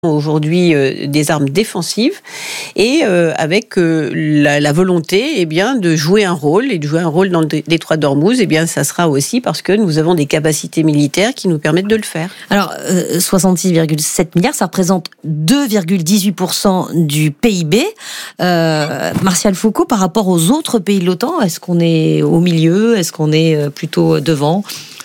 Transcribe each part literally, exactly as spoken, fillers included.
aujourd'hui euh, des armes défensives et euh, avec euh, la, la volonté eh bien, de jouer un rôle et de jouer un rôle dans le détroit d'Ormuz, eh bien, ça sera aussi parce que nous avons des capacités militaires qui nous permettent de le faire. Alors, euh, soixante-six virgule sept milliards, ça représente deux virgule dix-huit pour cent du P I B. Euh, Martial Foucault, par rapport aux autres pays de l'OTAN, est-ce qu'on est au milieu? Est-ce qu'on est plutôt devant?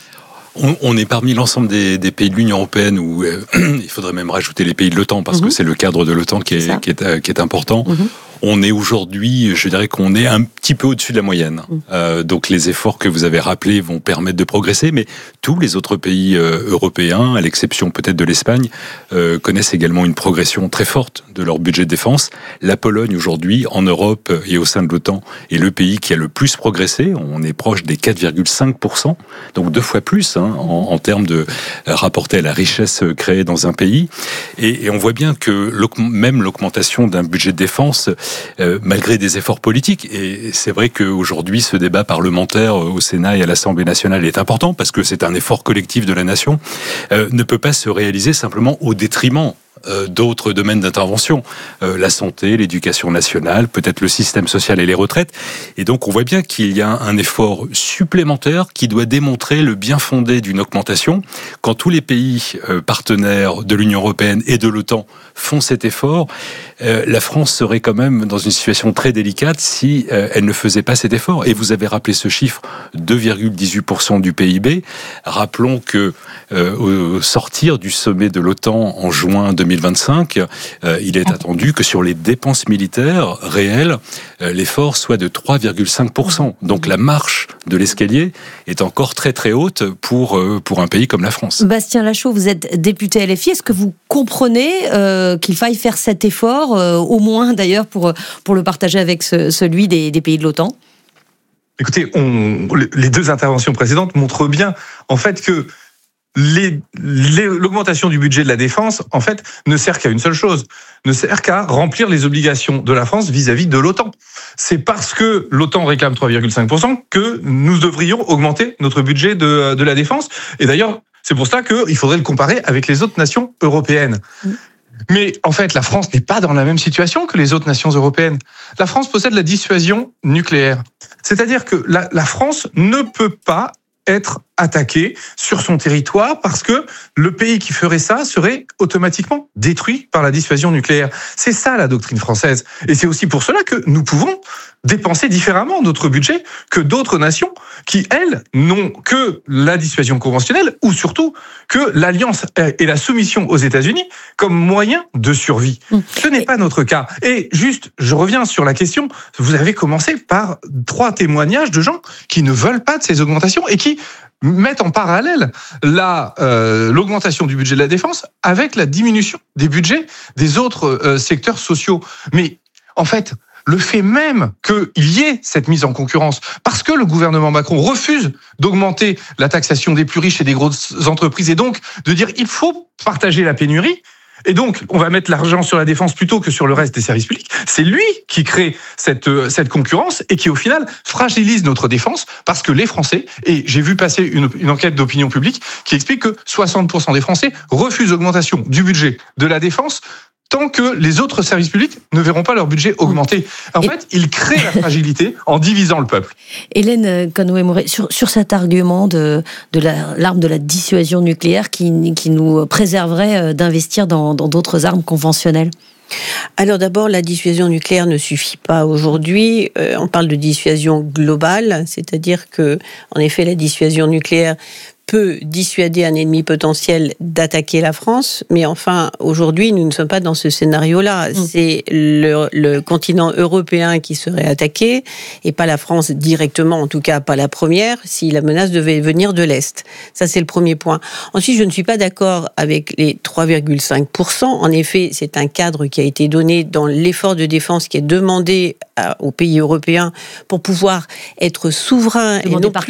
On, on est parmi l'ensemble des, des pays de l'Union européenne où euh, il faudrait même rajouter les pays de l'OTAN parce mmh. que c'est le cadre de l'OTAN qui est, qui est, euh, qui est important. Mmh. On est aujourd'hui, je dirais qu'on est un petit peu au-dessus de la moyenne. Mmh. Euh, donc les efforts que vous avez rappelés vont permettre de progresser, mais tous les autres pays euh, européens, à l'exception peut-être de l'Espagne, euh, connaissent également une progression très forte de leur budget de défense. La Pologne aujourd'hui, en Europe et au sein de l'OTAN, est le pays qui a le plus progressé. On est proche des quatre virgule cinq pour cent, donc deux fois plus hein, en, en termes de euh, rapporté à la richesse créée dans un pays. Et, et on voit bien que même l'augmentation d'un budget de défense, Euh, malgré des efforts politiques. Et c'est vrai qu'aujourd'hui, ce débat parlementaire au Sénat et à l'Assemblée nationale est important parce que c'est un effort collectif de la nation, euh, ne peut pas se réaliser simplement au détriment euh, d'autres domaines d'intervention. Euh, la santé, l'éducation nationale, peut-être le système social et les retraites. Et donc, on voit bien qu'il y a un effort supplémentaire qui doit démontrer le bien fondé d'une augmentation. Quand tous les pays euh, partenaires de l'Union européenne et de l'OTAN font cet effort, euh, la France serait quand même dans une situation très délicate si euh, elle ne faisait pas cet effort. Et vous avez rappelé ce chiffre, deux virgule dix-huit pour cent du P I B. Rappelons que euh, au sortir du sommet de l'OTAN en juin deux mille vingt-cinq, euh, il est attendu que sur les dépenses militaires réelles, euh, l'effort soit de trois virgule cinq pour cent. Donc la marche de l'escalier est encore très très haute pour, euh, pour un pays comme la France. Bastien Lachaud, vous êtes député L F I. Est-ce que vous comprenez euh, qu'il faille faire cet effort, euh, au moins d'ailleurs pour, pour le partager avec ce, celui des, des pays de l'OTAN? Écoutez, on, les deux interventions précédentes montrent bien en fait que Les, les, l'augmentation du budget de la défense, en fait, ne sert qu'à une seule chose, ne sert qu'à remplir les obligations de la France vis-à-vis de l'OTAN. C'est parce que l'OTAN réclame trois virgule cinq pour cent que nous devrions augmenter notre budget de, de la défense. Et d'ailleurs, c'est pour ça qu'il faudrait le comparer avec les autres nations européennes. Mmh. Mais en fait, la France n'est pas dans la même situation que les autres nations européennes. La France possède la dissuasion nucléaire. C'est-à-dire que la, la France ne peut pas être attaqué sur son territoire parce que le pays qui ferait ça serait automatiquement détruit par la dissuasion nucléaire. C'est ça la doctrine française. Et c'est aussi pour cela que nous pouvons dépenser différemment notre budget que d'autres nations qui, elles, n'ont que la dissuasion conventionnelle ou surtout que l'alliance et la soumission aux États-Unis comme moyen de survie. Ce n'est pas notre cas. Et juste, je reviens sur la question, vous avez commencé par trois témoignages de gens qui ne veulent pas de ces augmentations et qui mettent en parallèle la, euh, l'augmentation du budget de la défense avec la diminution des budgets des autres euh, secteurs sociaux. Mais en fait, le fait même qu'il y ait cette mise en concurrence, parce que le gouvernement Macron refuse d'augmenter la taxation des plus riches et des grosses entreprises, et donc de dire il faut partager la pénurie, et donc, on va mettre l'argent sur la défense plutôt que sur le reste des services publics. C'est lui qui crée cette, cette concurrence et qui, au final, fragilise notre défense parce que les Français, et j'ai vu passer une, une enquête d'opinion publique qui explique que soixante pour cent des Français refusent l'augmentation du budget de la défense tant que les autres services publics ne verront pas leur budget augmenter. En et... fait, ils créent la fragilité en divisant le peuple. Hélène Conway-Mouret, sur, sur cet argument de, de la, l'arme de la dissuasion nucléaire qui, qui nous préserverait d'investir dans, dans d'autres armes conventionnelles. Alors d'abord, la dissuasion nucléaire ne suffit pas aujourd'hui. Euh, on parle de dissuasion globale, c'est-à-dire que, en effet, la dissuasion nucléaire peut dissuader un ennemi potentiel d'attaquer la France, mais enfin, aujourd'hui, nous ne sommes pas dans ce scénario-là. Mmh. C'est le, le continent européen qui serait attaqué, et pas la France directement, en tout cas pas la première, si la menace devait venir de l'Est. Ça, c'est le premier point. Ensuite, je ne suis pas d'accord avec les trois virgule cinq pour cent. En effet, c'est un cadre qui a été donné dans l'effort de défense qui est demandé à, aux pays européens pour pouvoir être souverains et non plus... Qui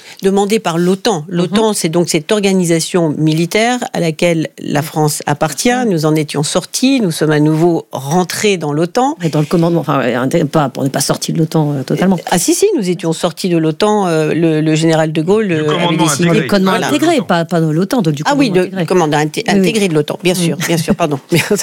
demandé par l'OTAN. L'OTAN, mmh. c'est donc cette organisation militaire à laquelle la France appartient. Nous en étions sortis, nous sommes à nouveau rentrés dans l'OTAN. Et dans le commandement, enfin, pas, on n'est pas sortis de l'OTAN euh, totalement. Ah si, si, nous étions sortis de l'OTAN. Euh, le, le général de Gaulle le avait décidé... Le commandement voilà. intégré, pas, pas de l'OTAN, du Ah oui, commandement le intégré. commandement intégré oui, oui. de l'OTAN, bien sûr, bien sûr, pardon.